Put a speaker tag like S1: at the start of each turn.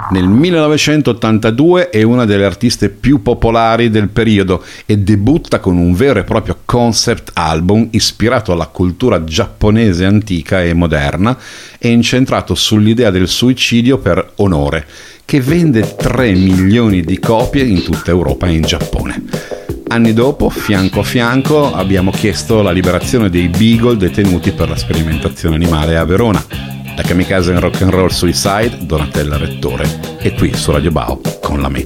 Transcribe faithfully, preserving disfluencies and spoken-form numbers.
S1: Nel millenovecentottantadue è una delle artiste più popolari del periodo e debutta con un vero e proprio concept album ispirato alla cultura giapponese antica e moderna e incentrato sull'idea del suicidio per onore, che vende tre milioni di copie in tutta Europa e in Giappone. Anni dopo, fianco a fianco, abbiamo chiesto la liberazione dei Beagle detenuti per la sperimentazione animale a Verona. Da Kamikaze in Rock and Roll Suicide, Donatella Rettore, e qui su Radio Bao con la Metro.